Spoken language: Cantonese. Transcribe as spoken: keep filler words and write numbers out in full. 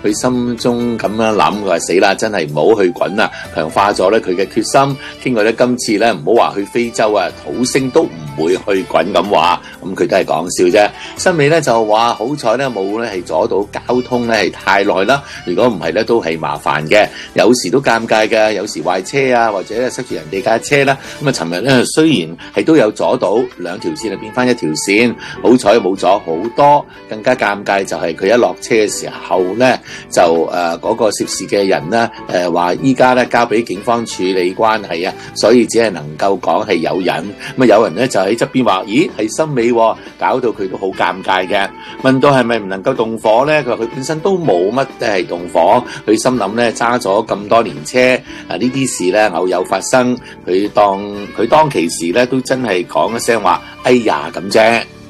佢心中咁樣諗，佢話死啦，真係唔好去滾啦，強化咗咧佢嘅決心。經過咧今次咧，唔好話去非洲啊，土星都唔會去滾咁話，咁佢都係講笑啫。森美咧就話好彩咧冇咧係阻到交通咧係太耐啦，如果唔係咧都係麻煩嘅，有時都尷尬嘅，有時壞車啊或者咧塞住人哋架車啦。咁啊，尋日咧雖然係都有阻到兩條線啊變翻一條線，好彩冇阻好多。更加尷尬就係佢一落車嘅時候咧，就誒嗰、呃那個涉事嘅人咧誒話依家咧交俾警方處理關係啊，所以只係能夠講係有人。咁啊有人咧就喺側邊話：咦係森美喎，搞到佢都好尷尬嘅。問到係咪唔能夠動火咧？佢話佢本身都冇乜係動火，佢心諗咧揸咗咁多年車啊，呢啲事咧偶有發生，佢當佢當其時咧都真係講一聲話哎呀咁啫。